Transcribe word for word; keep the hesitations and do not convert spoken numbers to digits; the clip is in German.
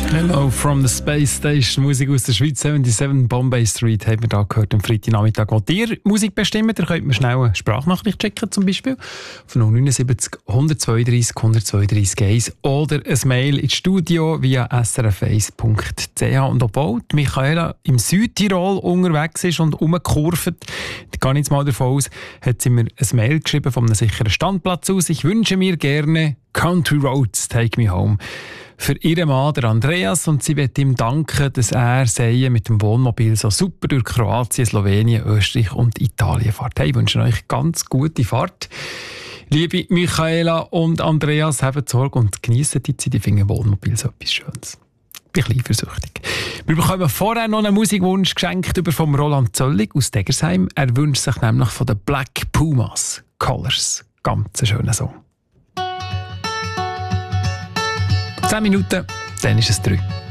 Hello from the Space Station, Musik aus der Schweiz, siebenundsiebzig Bombay Street, haben wir da gehört am Freitagnachmittag. Wollt ihr Musik bestimmen? Ihr könnt mir schnell eine Sprachnachricht checken, zum Beispiel von null neun sieben null, eins zwei drei, eins zwei drei eins oder ein Mail ins Studio via s r f eins punkt c h. Und obwohl die Michaela im Südtirol unterwegs ist und rumgekurvt, da gehe ich jetzt mal davon aus, hat sie mir ein Mail geschrieben von einem sicheren Standplatz aus. Ich wünsche mir gerne Country Roads, Take Me Home für ihren Mann, der Andreas, und sie wird ihm danken, dass er seien mit dem Wohnmobil so super durch Kroatien, Slowenien, Österreich und Italien fährt. Hey, ich wünsche euch ganz gute Fahrt. Liebe Michaela und Andreas, habt Sorge und geniessen die Zeit. Ich finde Wohnmobil so etwas Schönes. Ich bin ein bisschen eifersüchtig. Wir bekommen vorher noch einen Musikwunsch geschenkt über vom Roland Zöllig aus Degersheim. Er wünscht sich nämlich von den Black Pumas Colors. Ganz ein schöner Song. zehn Minuten, dann ist es drei.